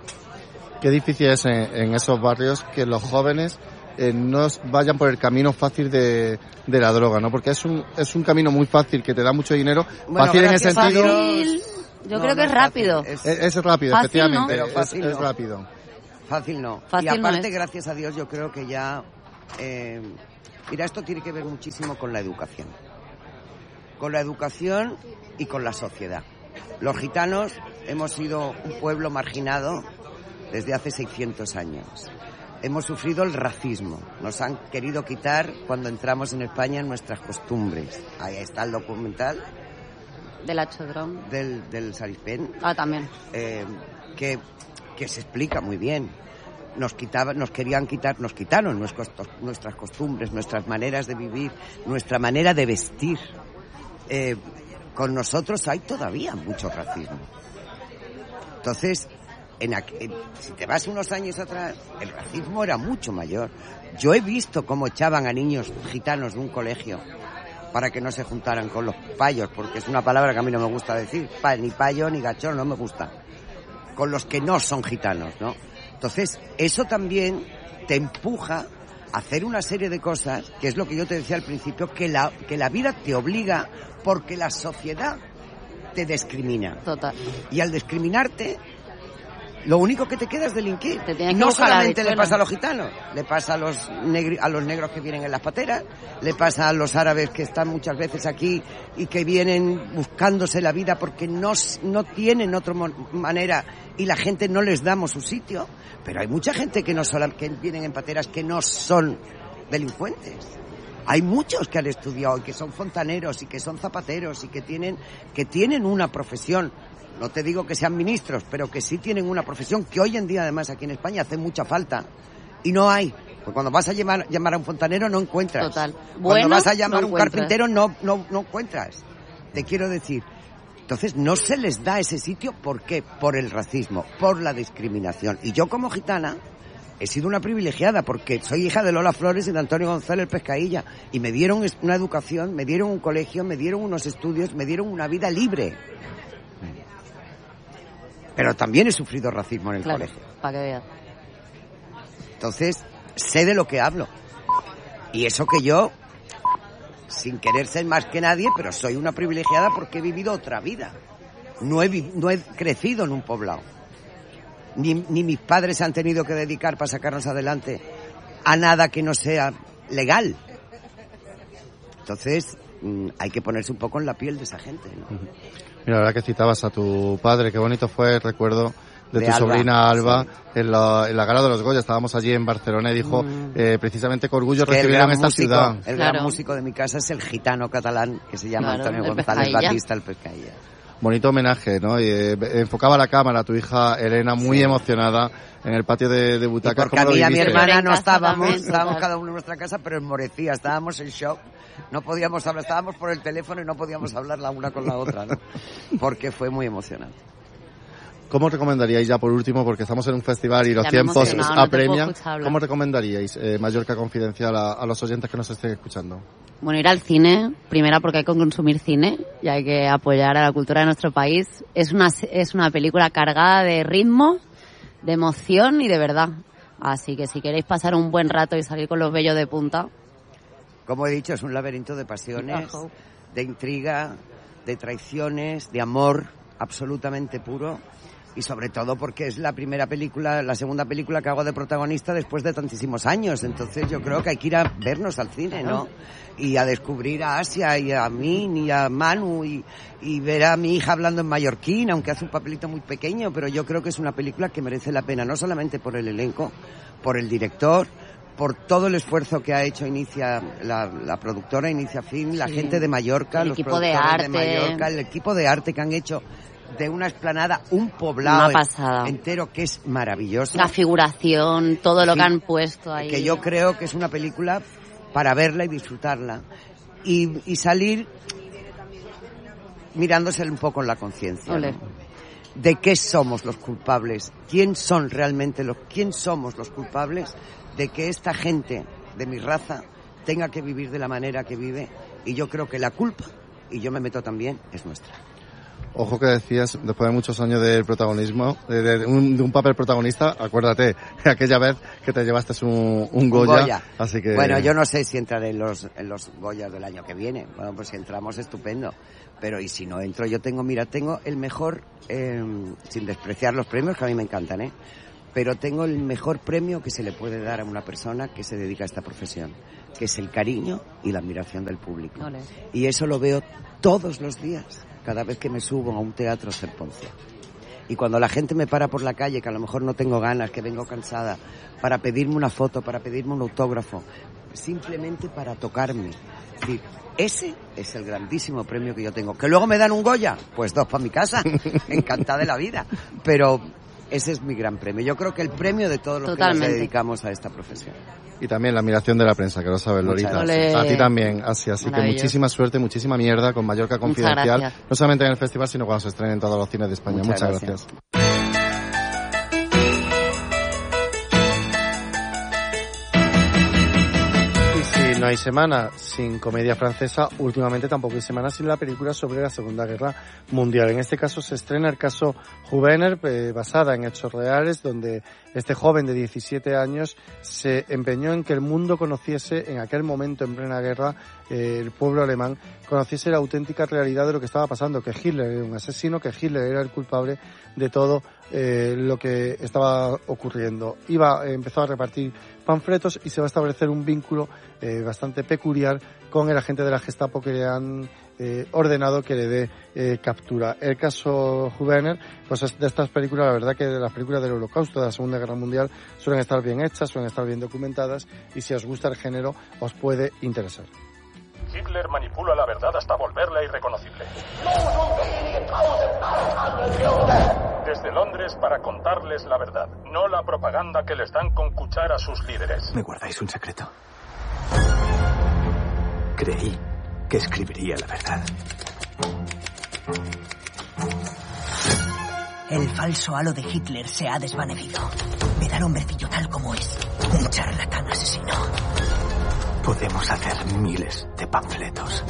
Qué difícil es en, en esos barrios que los jóvenes eh, no vayan por el camino fácil de, de la droga, ¿no? Porque es un es un camino muy fácil que te da mucho dinero, bueno, fácil en el sentido... Fácil. Yo no, creo que no es rápido. Es, es, es rápido, fácil, efectivamente, ¿no? es, fácil es no. rápido. Fácil no. Fácil y aparte, no es. gracias a Dios, yo creo que ya... Eh, mira, esto tiene que ver muchísimo con la educación. Con la educación y con la sociedad. Los gitanos hemos sido un pueblo marginado desde hace seiscientos años. Hemos sufrido el racismo. Nos han querido quitar, cuando entramos en España, nuestras costumbres. Ahí está el documental. Del Achodrón. Del, del Sarispen. Ah, también. Eh, que, que se explica muy bien. Nos quitaban, nos querían quitar, nos quitaron nuestros, nuestras costumbres, nuestras maneras de vivir, nuestra manera de vestir. Eh, con nosotros hay todavía mucho racismo. Entonces, en, en, si te vas unos años atrás, el racismo era mucho mayor. Yo he visto cómo echaban a niños gitanos de un colegio para que no se juntaran con los payos, porque es una palabra que a mí no me gusta decir, pa, ni payo ni gachón, no me gusta, con los que no son gitanos, ¿no? Entonces, eso también te empuja a hacer una serie de cosas, que es lo que yo te decía al principio, que la, que la vida te obliga, porque la sociedad te discrimina. Total. Y al discriminarte, lo único que te queda es delinquir. Te y no solamente le pasa a los gitanos, le pasa a los, negri- a los negros que vienen en las pateras, le pasa a los árabes que están muchas veces aquí y que vienen buscándose la vida porque no, no tienen otra manera y la gente no les damos su sitio. Pero hay mucha gente que no solo, que vienen en pateras que no son delincuentes. Hay muchos que han estudiado y que son fontaneros y que son zapateros y que tienen, que tienen una profesión. No te digo que sean ministros, pero que sí tienen una profesión que hoy en día, además, aquí en España hace mucha falta. Y no hay. Pues cuando vas a llamar, llamar a un fontanero no encuentras. Total. Cuando Bueno, vas a llamar no a un encuentras. carpintero no, no, no encuentras. Te quiero decir. Entonces no se les da ese sitio. ¿Por qué? Por el racismo, por la discriminación. Y yo como gitana he sido una privilegiada porque soy hija de Lola Flores y de Antonio González Pescailla. Y me dieron una educación, me dieron un colegio, me dieron unos estudios, me dieron una vida libre. Pero también he sufrido racismo en el Claro, colegio. para que veas. Entonces, sé de lo que hablo. Y eso que yo, sin querer ser más que nadie, pero soy una privilegiada porque he vivido otra vida. No he, vi- no he crecido en un poblado. Ni, ni mis padres se han tenido que dedicar para sacarnos adelante a nada que no sea legal. Entonces, mm, hay que ponerse un poco en la piel de esa gente, ¿no? Mira, la verdad que citabas a tu padre, qué bonito fue el recuerdo de, De tu Alba, sobrina Alba sí. en, la, en la gala de los Goya. Estábamos allí en Barcelona y dijo Mm. eh, precisamente con orgullo Que el recibieron gran esta músico, ciudad. el Claro. gran músico de mi casa es el gitano catalán que se llama Claro, Antonio el González Pescailla. Batista, el Pescailla. Bonito homenaje, ¿no? Y, eh, enfocaba la cámara a tu hija Elena muy Sí. emocionada en el patio de, de Y butacas. porque a ¿Cómo lo mí y a mi viviste? hermana En no casa estábamos, también, estábamos total. cada uno en nuestra casa, pero enmorecía, estábamos en shock, no podíamos hablar, estábamos por el teléfono y no podíamos hablar la una con la otra, ¿no? Porque fue muy emocionante. ¿Cómo recomendaríais ya por último, porque estamos en un festival y los Ya me he tiempos emocionado, no te puedo apremian, escuchar hablar. ¿cómo recomendaríais eh, Mallorca Confidencial a, a los oyentes que nos estén escuchando? Bueno, ir al cine, primera porque hay que consumir cine y hay que apoyar a la cultura de nuestro país. Es una, es una película cargada de ritmo, de emoción y de verdad. Así que si queréis pasar un buen rato y salir con los vellos de punta. Como he dicho, es un laberinto de pasiones, Ajá. de intriga, de traiciones, de amor absolutamente puro. Y sobre todo porque es la primera película, la segunda película que hago de protagonista después de tantísimos años. Entonces yo creo que hay que ir a vernos al cine, ¿no? Y a descubrir a Asia y a mí y a Manu y, y ver a mi hija hablando en mallorquín, aunque hace un papelito muy pequeño, pero yo creo que es una película que merece la pena, no solamente por el elenco, por el director, por todo el esfuerzo que ha hecho Inicia, la, la productora Inicia Film, la Sí. gente de Mallorca, El los equipo de productores arte. Mallorca, el equipo de arte que han hecho de una explanada un poblado Una pasada. entero que es maravilloso. La figuración, todo lo Sí. que han puesto ahí. Que yo creo que es una película para verla y disfrutarla. Y, y salir mirándose un poco en la conciencia, Ole. ¿no? De qué somos los culpables, quién son realmente los, quién somos los culpables de que esta gente de mi raza tenga que vivir de la manera que vive. Y yo creo que la culpa y yo me meto también, es nuestra. Ojo que decías, después de muchos años del protagonismo, de, de, un, de un papel protagonista, acuérdate, aquella vez que te llevaste un, un Goya, un Goya. Así que... Bueno, yo no sé si entraré en los, en los Goyas del año que viene. Bueno, pues si entramos, estupendo. Pero y si no entro, yo tengo, mira, tengo el mejor, eh, sin despreciar los premios, que a mí me encantan, ¿eh? Pero tengo el mejor premio que se le puede dar a una persona que se dedica a esta profesión, que es el cariño y la admiración del público. Olé. Y eso lo veo todos los días, cada vez que me subo a un teatro Ser Ponce. Y cuando la gente me para por la calle, que a lo mejor no tengo ganas, que vengo cansada, para pedirme una foto, para pedirme un autógrafo, simplemente para tocarme. Es decir, ese es el grandísimo premio que yo tengo. ¿Que luego me dan un Goya? Pues dos para mi casa, encantada de la vida. Pero ese es mi gran premio. Yo creo que el premio de todos los Totalmente. que nos dedicamos a esta profesión. Y también la admiración de la prensa, que lo sabes, Lolita. A ti también, así, así que muchísima suerte, muchísima mierda con Mallorca Confidencial. No solamente en el festival, sino cuando se estrenen en todos los cines de España. Muchas, Muchas gracias. gracias. No hay semana sin comedia francesa, últimamente tampoco hay semana sin la película sobre la Segunda Guerra Mundial. En este caso se estrena el caso Hubener, eh, basada en hechos reales, donde este joven de diecisiete años se empeñó en que el mundo conociese, en aquel momento en plena guerra, eh, el pueblo alemán conociese la auténtica realidad de lo que estaba pasando, que Hitler era un asesino, que Hitler era el culpable de todo eh, lo que estaba ocurriendo. Iba, eh, empezó a repartir panfletos y se va a establecer un vínculo eh, bastante peculiar con el agente de la Gestapo que le han eh, ordenado que le dé eh, captura. El caso Hubener, pues es de estas películas, la verdad que de las películas del Holocausto, de la Segunda Guerra Mundial, suelen estar bien hechas, suelen estar bien documentadas y si os gusta el género os puede interesar. Hitler manipula la verdad hasta volverla irreconocible. Desde Londres para contarles la verdad, no la propaganda que les dan con cuchara a sus líderes. ¿Me guardáis un secreto? Creí que escribiría la verdad. El falso halo de Hitler se ha desvanecido. Me da el hombrecillo tal como es. Un charlatán asesino. Podemos hacer miles de panfletos.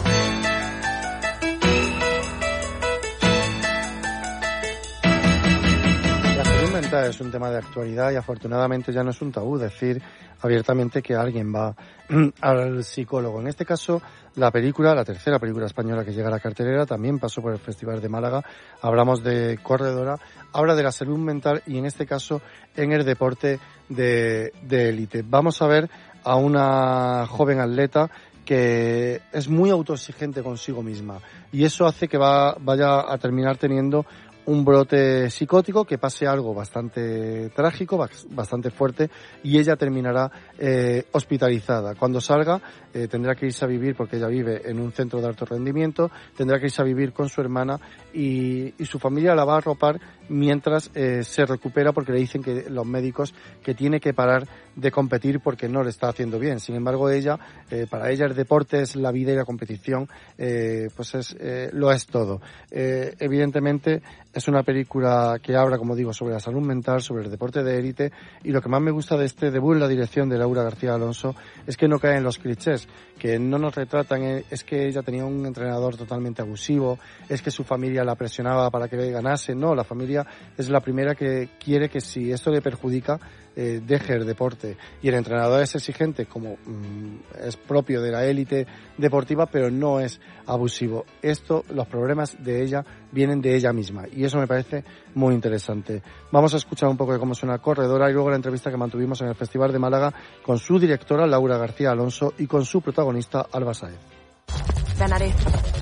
La salud mental es un tema de actualidad y afortunadamente ya no es un tabú decir abiertamente que alguien va al psicólogo. En este caso, la película, la tercera película española que llega a la cartelera, también pasó por el Festival de Málaga. Hablamos de Corredora, habla de la salud mental y en este caso en el deporte de élite. Vamos a ver a una joven atleta que es muy autoexigente consigo misma y eso hace que va, vaya a terminar teniendo un brote psicótico, que pase algo bastante trágico, bastante fuerte, y ella terminará eh, hospitalizada. Cuando salga eh, tendrá que irse a vivir, porque ella vive en un centro de alto rendimiento, tendrá que irse a vivir con su hermana y, y su familia la va a arropar mientras eh, se recupera, porque le dicen que los médicos que tiene que parar de competir porque no le está haciendo bien. Sin embargo, ella, eh, para ella el deporte es la vida y la competición eh, pues es eh, lo es todo. Eh, evidentemente es una película que habla, como digo, sobre la salud mental, sobre el deporte de élite, y lo que más me gusta de este debut en la dirección de Laura García Alonso es que no cae en los clichés, que no nos retratan, es que ella tenía un entrenador totalmente abusivo, es que su familia la presionaba para que ganase. No, la familia es la primera que quiere que si esto le perjudica, eh, deje el deporte. Y el entrenador es exigente, como mmm, es propio de la élite deportiva, pero no es abusivo. Esto, los problemas de ella vienen de ella misma, y eso me parece muy interesante. Vamos a escuchar un poco de cómo suena Corredora y luego la entrevista que mantuvimos en el Festival de Málaga con su directora Laura García Alonso y con su protagonista Alba Sáez. Ganaré.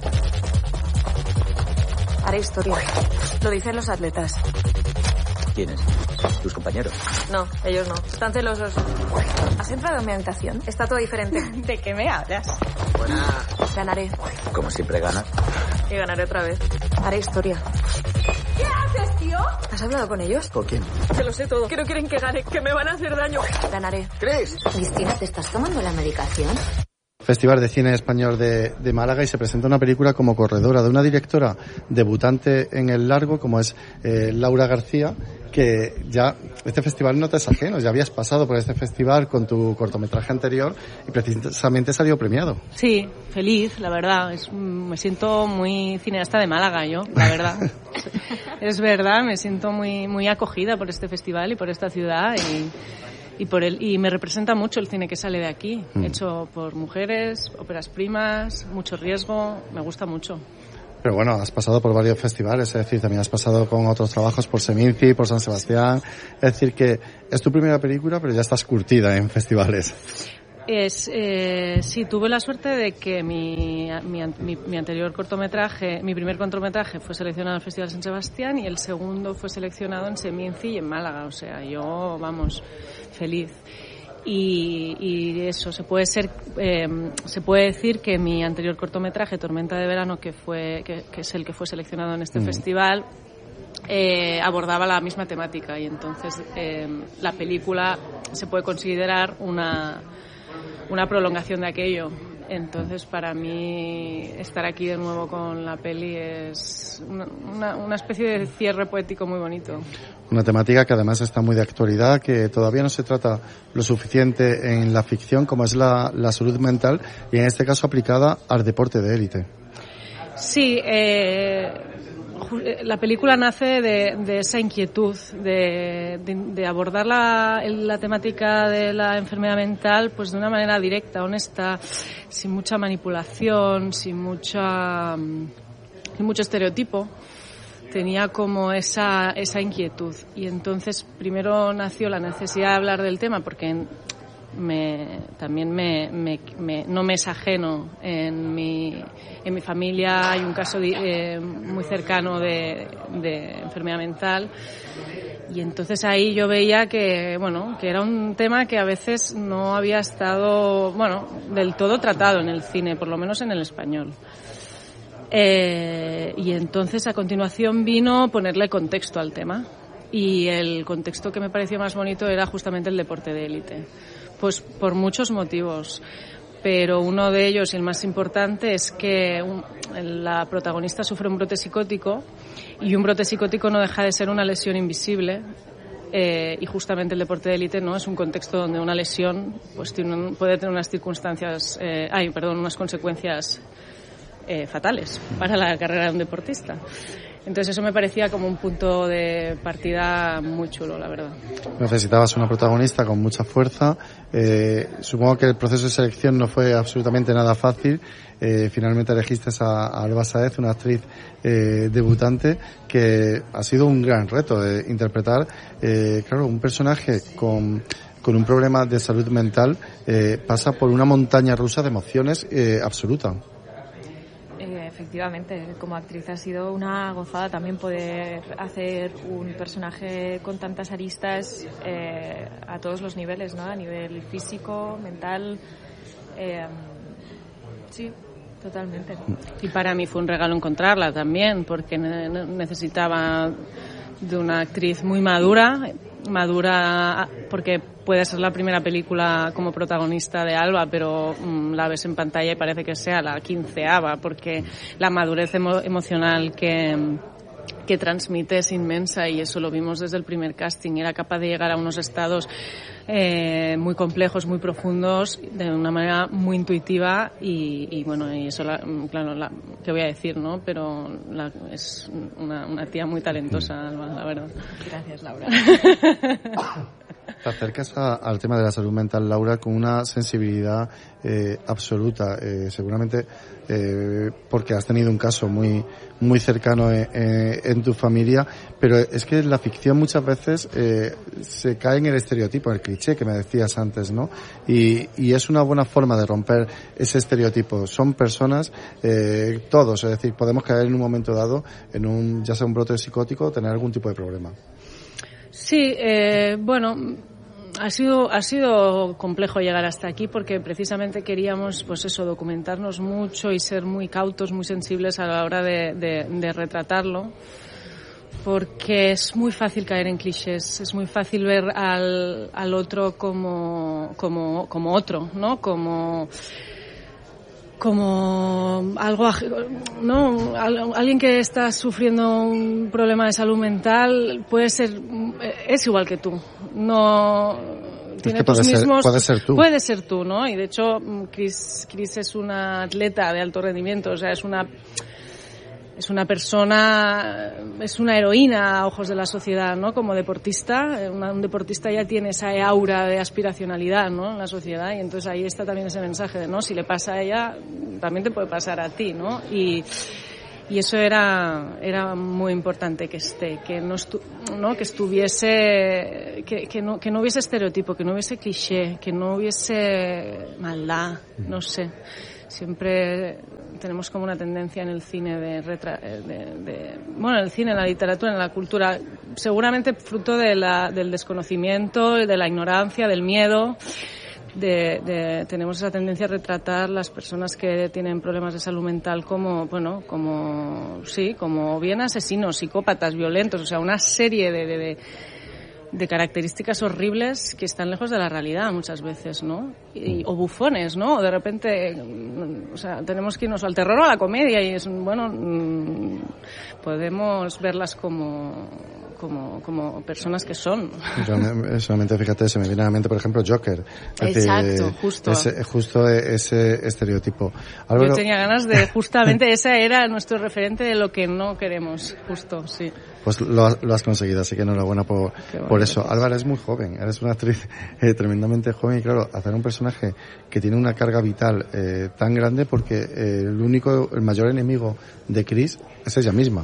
Haré historia. Lo dicen los atletas. ¿Quiénes? ¿Tus compañeros? No, ellos no. Están celosos. ¿Has entrado en mi habitación? Está todo diferente. ¿De qué me hablas? Buena. Ganaré. Como siempre ganas. Y ganaré otra vez. Haré historia. ¿Qué haces, tío? ¿Has hablado con ellos? ¿Con quién? Que lo sé todo. Que no quieren que gane, que me van a hacer daño. Ganaré. ¿Crees? Cristina, ¿te estás tomando la medicación? Festival de Cine Español de, de Málaga y se presenta una película como corredora de una directora debutante en el largo como es eh, Laura García, que ya este festival no te es ajeno, ya habías pasado por este festival con tu cortometraje anterior y precisamente salió premiado. Sí, feliz, la verdad, es, me siento muy cineasta de Málaga yo, la verdad. Es verdad, me siento muy muy acogida por este festival y por esta ciudad y Y, por el, y me representa mucho el cine que sale de aquí, mm. hecho por mujeres, óperas primas, mucho riesgo, me gusta mucho. Pero bueno, has pasado por varios festivales, es decir, también has pasado con otros trabajos por Seminci, por San Sebastián, es decir que es tu primera película pero ya estás curtida en festivales. Es, eh, sí, tuve la suerte de que mi, mi, mi, mi anterior cortometraje, mi primer cortometraje fue seleccionado en el Festival San Sebastián y el segundo fue seleccionado en Seminci y en Málaga, o sea, yo, vamos, feliz. Y, y eso, se puede ser, eh, se puede decir que mi anterior cortometraje, Tormenta de Verano, que fue, que, que es el que fue seleccionado en este mm. festival, eh, abordaba la misma temática y entonces eh, la película se puede considerar una una prolongación de aquello. Entonces, para mí, estar aquí de nuevo con la peli es una, una, una especie de cierre poético muy bonito. Una temática que además está muy de actualidad, que todavía no se trata lo suficiente en la ficción, como es la, la salud mental, y en este caso aplicada al deporte de élite. Sí, eh... la película nace de, de esa inquietud de, de, de abordar la, la temática de la enfermedad mental pues de una manera directa, honesta, sin mucha manipulación, sin mucha sin mucho estereotipo. Tenía como esa esa inquietud y entonces primero nació la necesidad de hablar del tema porque me también me, me, me no me es ajeno. En mi en mi familia hay un caso de, eh, muy cercano de, de enfermedad mental y entonces ahí yo veía que bueno que era un tema que a veces no había estado bueno del todo tratado en el cine, por lo menos en el español. Eh, y entonces a continuación vino ponerle contexto al tema y el contexto que me pareció más bonito era justamente el deporte de élite. Pues por muchos motivos, pero uno de ellos y el más importante es que un, la protagonista sufre un brote psicótico y un brote psicótico no deja de ser una lesión invisible eh, y justamente el deporte de élite no es un contexto donde una lesión pues tiene, puede tener unas circunstancias, eh, ay, perdón, unas consecuencias eh, fatales para la carrera de un deportista. Entonces eso me parecía como un punto de partida muy chulo, la verdad. Necesitabas una protagonista con mucha fuerza. Eh, supongo que el proceso de selección no fue absolutamente nada fácil. Eh, finalmente elegiste a, a Alba Sáez, una actriz eh, debutante, que ha sido un gran reto de interpretar, eh, claro, un personaje con... con un problema de salud mental, eh, pasa por una montaña rusa de emociones eh, absoluta. Efectivamente, como actriz ha sido una gozada también poder hacer un personaje con tantas aristas eh, a todos los niveles, ¿no? A nivel físico, mental, eh, sí, totalmente. Y para mí fue un regalo encontrarla también, porque necesitaba de una actriz muy madura, madura porque puede ser la primera película como protagonista de Alba, pero mmm, la ves en pantalla y parece que sea la quinceava, porque la madurez emo- emocional que, que transmite es inmensa y eso lo vimos desde el primer casting. Era capaz de llegar a unos estados eh, muy complejos, muy profundos, de una manera muy intuitiva y, y bueno, y eso, la, claro, la, ¿qué voy a decir, no? Pero la, es una, una tía muy talentosa, Alba, la verdad. Gracias, Laura. Te acercas a, al tema de la salud mental, Laura, con una sensibilidad eh, absoluta, eh, seguramente eh, porque has tenido un caso muy muy cercano en, en, en tu familia, pero es que la ficción muchas veces eh, se cae en el estereotipo, en el cliché que me decías antes, ¿no? Y, y es una buena forma de romper ese estereotipo. Son personas, eh, todos, es decir, podemos caer en un momento dado en un, ya sea un brote psicótico o tener algún tipo de problema. Sí, eh, bueno, ha sido ha sido complejo llegar hasta aquí porque precisamente queríamos, pues eso, documentarnos mucho y ser muy cautos, muy sensibles a la hora de, de, de retratarlo, porque es muy fácil caer en clichés, es muy fácil ver al, al otro como como como otro, ¿no? Como como algo, no, alguien que está sufriendo un problema de salud mental puede ser, es igual que tú, no tiene es que tus puede mismos, ser, puede ser tú, puede ser tú, ¿no? Y de hecho Chris, Chris es una atleta de alto rendimiento, o sea, es una es una persona, es una heroína a ojos de la sociedad, ¿no? Como deportista, una, un deportista ya tiene esa aura de aspiracionalidad, ¿no? En la sociedad, y entonces ahí está también ese mensaje de, ¿no? Si le pasa a ella, también te puede pasar a ti, ¿no? Y, y eso era, era muy importante que esté, que no, estu, ¿no? Que estuviese, que, que no, que no hubiese estereotipo, que no hubiese cliché, que no hubiese maldad, no sé. Siempre tenemos como una tendencia en el cine de, retra- de, de bueno, en el cine, en la literatura, en la cultura, seguramente fruto de la, del desconocimiento, de la ignorancia, del miedo. De, de, tenemos esa tendencia a retratar las personas que tienen problemas de salud mental como, bueno, como, sí, como bien asesinos, psicópatas, violentos, o sea, una serie de, de, de de características horribles que están lejos de la realidad muchas veces, ¿no? Y, o bufones, ¿no? O de repente, o sea, tenemos que irnos al terror o a la comedia y es, bueno, podemos verlas como, como, como personas que son. Solamente, fíjate, se me viene a la mente, por ejemplo, Joker. Es Exacto, decir, justo. Ese, justo ese estereotipo. Álvaro... Yo tenía ganas de, justamente, ese era nuestro referente de lo que no queremos, justo, sí. Pues lo has, lo has conseguido, así que enhorabuena por, por eso. Álvaro, es muy joven, eres una actriz eh, tremendamente joven y claro, hacer un personaje que tiene una carga vital eh, tan grande porque eh, el único, el mayor enemigo de Chris es ella misma.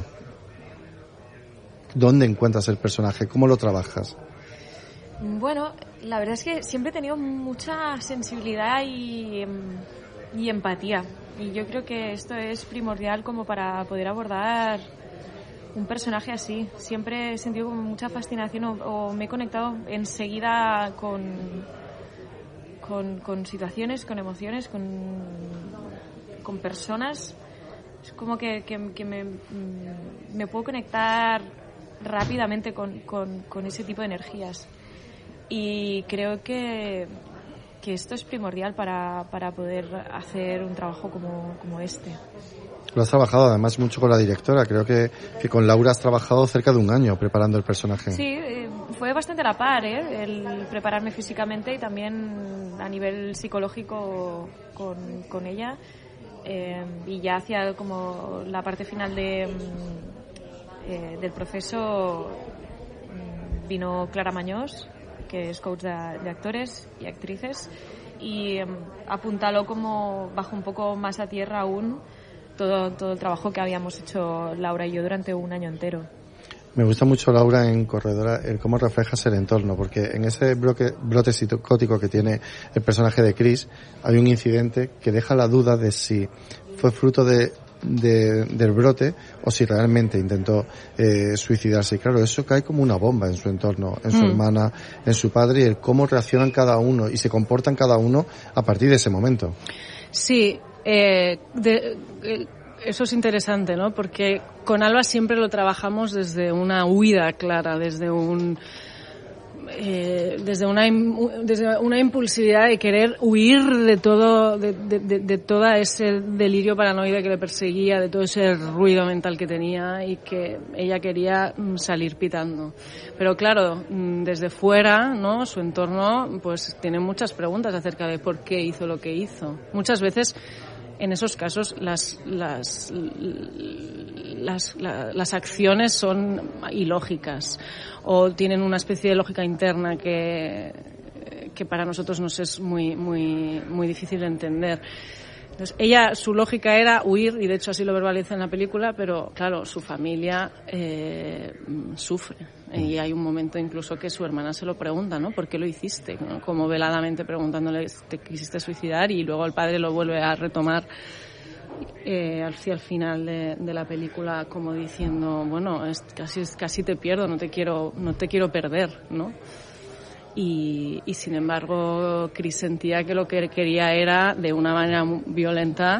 ¿Dónde encuentras el personaje? ¿Cómo lo trabajas? Bueno, la verdad es que siempre he tenido mucha sensibilidad y, y empatía. Y yo creo que esto es primordial como para poder abordar un personaje así. Siempre he sentido como mucha fascinación o, o me he conectado enseguida con, con, con situaciones, con emociones, con, con personas. Es como que, que, que me, me puedo conectar rápidamente con, con, con ese tipo de energías. Y creo que, que esto es primordial para, para poder hacer un trabajo como, como este. Lo has trabajado además mucho con la directora. Creo que, que con Laura has trabajado cerca de un año preparando el personaje. Sí, eh, fue bastante a la par, ¿eh? El prepararme físicamente y también a nivel psicológico con, con ella. Eh, y ya hacia como la parte final de, eh, del proceso vino Clara Mañós, que es coach de, de actores y actrices, y eh, apuntaló como bajo un poco más a tierra aún todo, todo el trabajo que habíamos hecho Laura y yo durante un año entero. Me gusta mucho, Laura, en Corredora, el cómo reflejas el entorno, porque en ese bloque, brote psicótico que tiene el personaje de Chris, hay un incidente que deja la duda de si fue fruto de, de del brote o si realmente intentó eh, suicidarse. Y claro, eso cae como una bomba en su entorno, en su mm. hermana, en su padre, y el cómo reaccionan cada uno y se comportan cada uno a partir de ese momento. Sí, eh, de, eh, eso es interesante, ¿no? Porque con Alba siempre lo trabajamos desde una huida clara, desde un eh, desde una desde una impulsividad de querer huir de todo, de, de, de, de todo ese delirio paranoide que le perseguía, de todo ese ruido mental que tenía y que ella quería salir pitando. Pero claro, desde fuera, ¿no? Su entorno, pues tiene muchas preguntas acerca de por qué hizo lo que hizo. Muchas veces en esos casos las las las, las, las acciones son ilógicas o tienen una especie de lógica interna que que para nosotros nos es muy muy muy difícil de entender. Entonces, ella, su lógica era huir, y de hecho así lo verbaliza en la película, pero claro, su familia eh, sufre. Y hay un momento incluso que su hermana se lo pregunta, ¿no? ¿Por qué lo hiciste? ¿No? Como veladamente preguntándole, ¿te quisiste suicidar? Y luego el padre lo vuelve a retomar eh, hacia el final de, de la película, como diciendo, bueno, es, casi, casi te pierdo, no te quiero, no te quiero perder, ¿no? Y, y sin embargo Chris sentía que lo que quería era, de una manera violenta,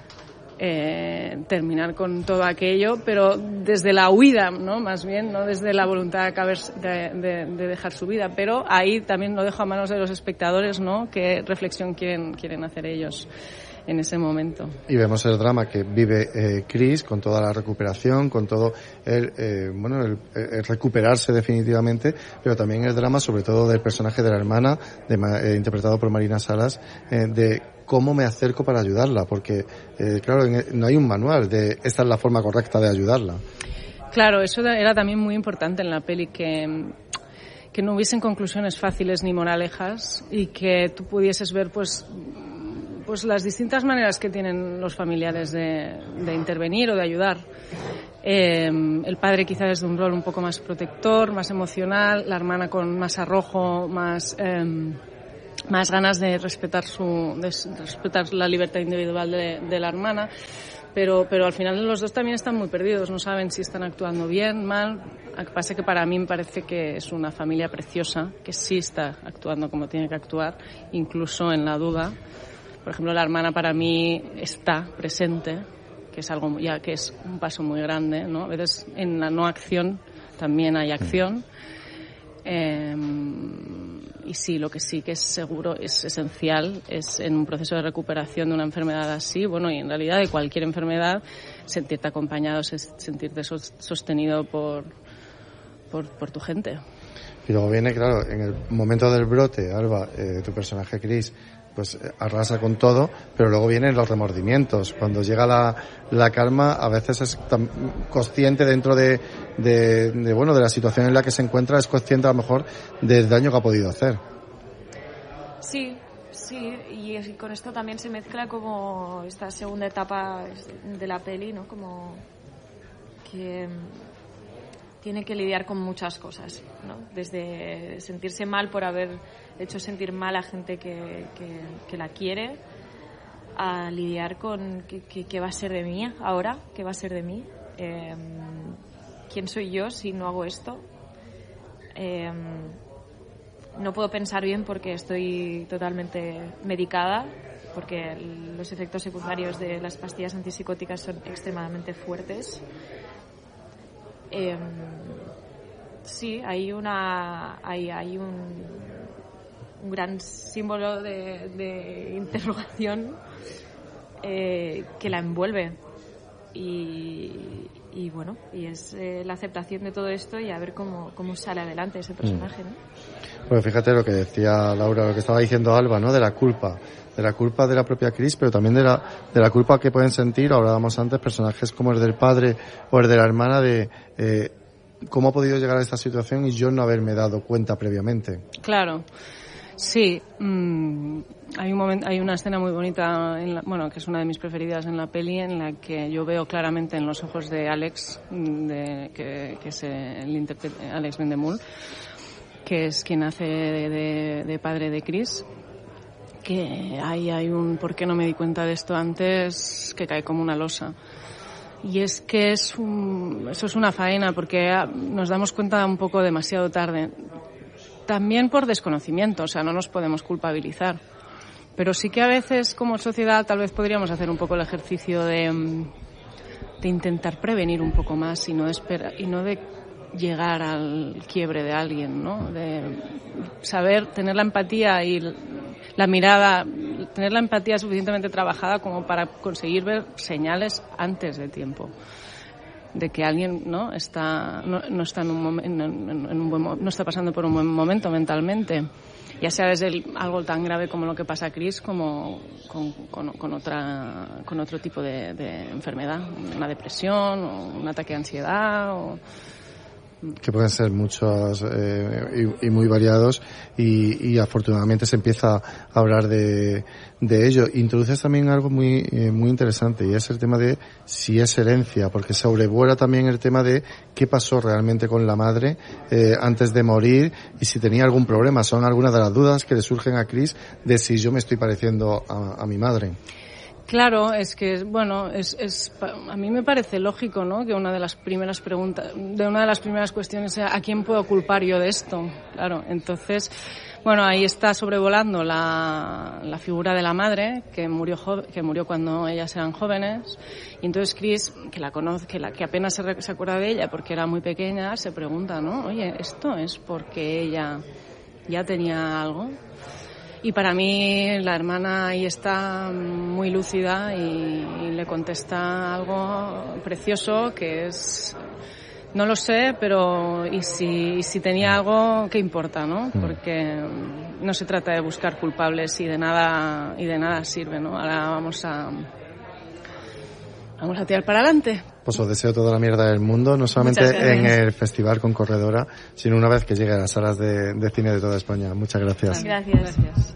eh, terminar con todo aquello, pero desde la huida, ¿no? Más bien, no desde la voluntad de, de, de dejar su vida. Pero ahí también lo dejo a manos de los espectadores, ¿no? Qué reflexión quieren, quieren hacer ellos. en ese momento. Y vemos el drama que vive eh, Chris con toda la recuperación, con todo el, eh, bueno, el, el recuperarse definitivamente, pero también el drama sobre todo del personaje de la hermana, de, eh, interpretado por Marina Salas, eh, de cómo me acerco para ayudarla, porque eh, claro, no hay un manual de esta es la forma correcta de ayudarla. Claro, eso era también muy importante en la peli, que que no hubiesen conclusiones fáciles ni moralejas y que tú pudieses ver pues pues las distintas maneras que tienen los familiares de, de intervenir o de ayudar. Eh, el padre quizá desde un rol un poco más protector, más emocional, la hermana con más arrojo, más eh, más ganas de respetar su de respetar la libertad individual de, de la hermana. Pero, pero al final los dos también están muy perdidos, no saben si están actuando bien, mal. Lo que pasa es que para mí me parece que es una familia preciosa, que sí está actuando como tiene que actuar, incluso en la duda. Por ejemplo, la hermana para mí está presente, que es algo ya que es un paso muy grande, ¿no? A veces en la no acción también hay acción. Eh, y sí, lo que sí que es seguro, es esencial, es en un proceso de recuperación de una enfermedad así, bueno, y en realidad de cualquier enfermedad, sentirte acompañado, sentirte sostenido por, por, por tu gente. Y luego viene, claro, en el momento del brote, Alba, eh, tu personaje Chris, pues arrasa con todo, pero luego vienen los remordimientos. Cuando llega la, la calma, a veces es tan consciente dentro de, de, de, bueno, de la situación en la que se encuentra, es consciente a lo mejor del daño que ha podido hacer. Sí, sí, y con esto también se mezcla como esta segunda etapa de la peli, ¿no? Como que tiene que lidiar con muchas cosas, ¿no? Desde sentirse mal por haber hecho sentir mal a gente que, que, que la quiere, a lidiar con qué, qué, qué va a ser de mí ahora, qué va a ser de mí, eh, quién soy yo si no hago esto. Eh, no puedo pensar bien porque estoy totalmente medicada, porque los efectos secundarios de las pastillas antipsicóticas son extremadamente fuertes. Eh, sí, hay una hay, hay un, un gran símbolo de, de interrogación eh, que la envuelve y, y bueno, y es eh, la aceptación de todo esto y a ver cómo, cómo sale adelante ese personaje, ¿no? Pues fíjate lo que decía Laura, lo que estaba diciendo Alba, ¿no? De la culpa, de la culpa de la propia Chris, pero también de la de la culpa que pueden sentir, hablábamos antes, personajes como el del padre o el de la hermana, de eh, cómo ha podido llegar a esta situación y yo no haberme dado cuenta previamente. Claro. Sí, mmm, hay un momento, hay una escena muy bonita, en la, bueno, que es una de mis preferidas en la peli, en la que yo veo claramente en los ojos de Alex, de, que, que es el intérprete, Alex Vendemul, que es quien hace de, de, de padre de Chris, que hay, hay un ¿por qué no me di cuenta de esto antes? Que cae como una losa. Y es que es un, eso es una faena, porque nos damos cuenta un poco demasiado tarde. También por desconocimiento, o sea, no nos podemos culpabilizar. Pero sí que a veces, como sociedad, tal vez podríamos hacer un poco el ejercicio de, de intentar prevenir un poco más y no, de esperar, y no de llegar al quiebre de alguien, ¿no? De saber tener la empatía y la mirada, tener la empatía suficientemente trabajada como para conseguir ver señales antes de tiempo de que alguien no está no, no está en un, momen, en, en un buen, no está pasando por un buen momento mentalmente, ya sea desde el, algo tan grave como lo que pasa a Chris, como con, con, con otra con otro tipo de, de enfermedad, una depresión o un ataque de ansiedad o que pueden ser muchos eh, y, y muy variados y, y afortunadamente se empieza a hablar de, de ello. Introduces también algo muy eh, muy interesante y es el tema de si es herencia, porque sobrevuela también el tema de qué pasó realmente con la madre eh, antes de morir y si tenía algún problema. Son algunas de las dudas que le surgen a Chris de si yo me estoy pareciendo a, a mi madre. Claro, es que, bueno, es, es, a mí me parece lógico, ¿no? Que una de las primeras preguntas, de una de las primeras cuestiones sea ¿a quién puedo culpar yo de esto? Claro, entonces, bueno, ahí está sobrevolando la, la figura de la madre, que murió jo- que murió cuando ellas eran jóvenes, y entonces Chris, que la conoce, que, la, que apenas se, re- se acuerda de ella porque era muy pequeña, se pregunta, ¿no? Oye, ¿esto es porque ella ya tenía algo? Y para mí la hermana ahí está muy lúcida y, y le contesta algo precioso que es... No lo sé, pero y si, y si tenía algo, ¿qué importa, no? Porque no se trata de buscar culpables y de nada y de nada sirve, ¿no? Ahora vamos a vamos a tirar para adelante. Pues os deseo toda la mierda del mundo, no solamente en el festival con Corredora, sino una vez que llegue a las salas de, de cine de toda España. Muchas gracias. Gracias. Gracias.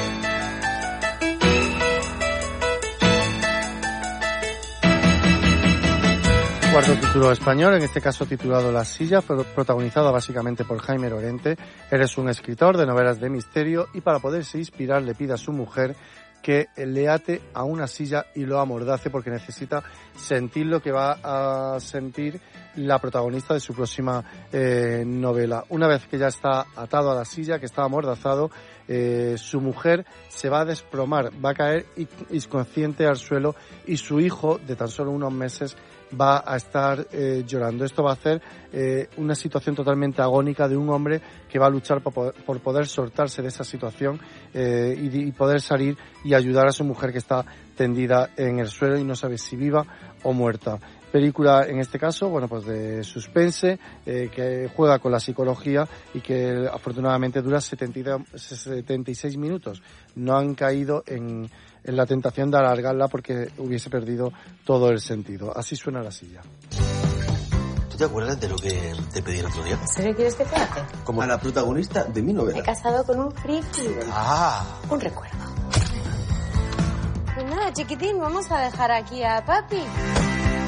Cuarto título español, en este caso titulado La silla, protagonizado básicamente por Jaime Lorente. Eres un escritor de novelas de misterio y para poderse inspirar le pide a su mujer que le ate a una silla y lo amordace porque necesita sentir lo que va a sentir la protagonista de su próxima eh, novela. Una vez que ya está atado a la silla, que está amordazado, eh, su mujer se va a desplomar, va a caer inconsciente al suelo y su hijo, de tan solo unos meses, va a estar eh, llorando. Esto va a hacer eh, una situación totalmente agónica de un hombre que va a luchar por poder, por poder soltarse de esa situación eh, y, y poder salir y ayudar a su mujer que está tendida en el suelo y no sabe si viva o muerta. Película, en este caso, bueno, pues de suspense, eh, que juega con la psicología y que afortunadamente dura setenta y seis minutos. No han caído en, en la tentación de alargarla porque hubiese perdido todo el sentido. Así suena La silla. ¿Tú te acuerdas de lo que te pedí el otro día? ¿En serio quieres que te hace? Como a la protagonista de mi novela. Me he casado con un friki. Ah. Un recuerdo. Pues nada, chiquitín, vamos a dejar aquí a papi.